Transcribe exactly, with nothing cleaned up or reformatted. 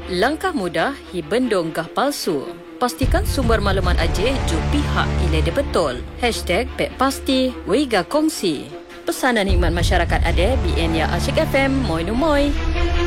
Langkah mudah hi bendong gah palsu. Pastikan sumber maklumat aje ju pihak ile de betul. Hashtag Pek Pasti Weiga Kongsi. Pesanan hikmat masyarakat ade B N ya Asyik F M Moi Numoy.